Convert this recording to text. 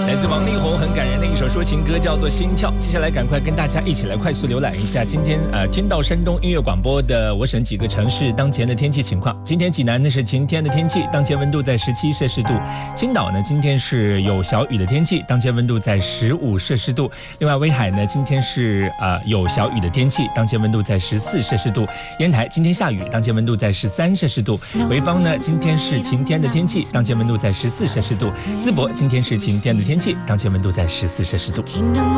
来自王力宏很感人的一首抒情歌，叫做《心跳》。接下来赶快跟大家一起来快速浏览一下今天听到山东音乐广播的我省几个城市当前的天气情况。今天济南呢是晴天的天气，当前温度在17摄氏度；青岛呢今天是有小雨的天气，当前温度在15摄氏度。另外威海呢今天是有小雨的天气，当前温度在14摄氏度。烟台今天下雨，当前温度在13摄氏度。潍坊呢今天是晴天的天气，当前温度在14摄氏度。淄博今天是晴天的天气，当前温度在14摄氏度。